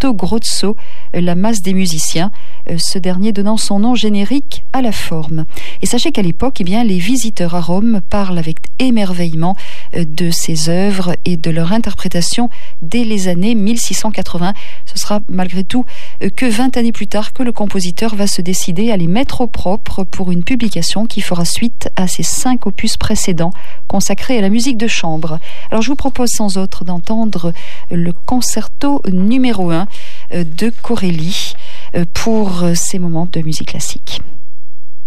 concerto Grozzo, la masse des musiciens, ce dernier donnant son nom générique à la forme. Et sachez qu'à l'époque, les visiteurs à Rome parlent avec émerveillement de ces œuvres et de leur interprétation dès les années 1680. Ce sera malgré tout que 20 années plus tard que le compositeur va se décider à les mettre au propre pour une publication qui fera suite à ses 5 opus précédents consacrés à la musique de chambre. Alors je vous propose sans autre d'entendre le concerto numéro 1 de Corelli pour ces moments de musique classique.